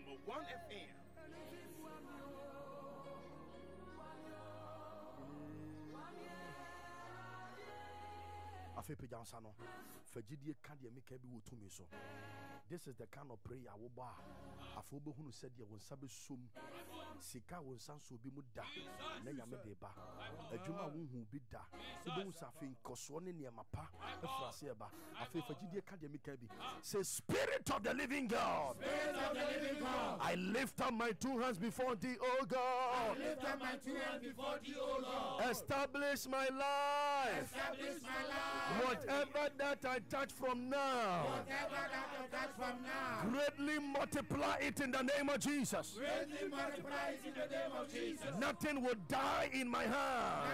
number 1 FM. Afepe Jansano, Fajidi Candia Mikabi Wutumi so. This is the kind of prayer I will buy. Afobo who said you will sabi sum. Sika won sanso bi mu da na nyame de ba adwuma wo hu bi da wo safin koso ne ne mapa efrase ba afi fagidie ka de mika bi say spirit of the living God, I lift up my two hands before thee, O God. Establish my life. Whatever that I touch from now, greatly multiply it in the name of Jesus. In the name of Jesus. Nothing will die in my hand.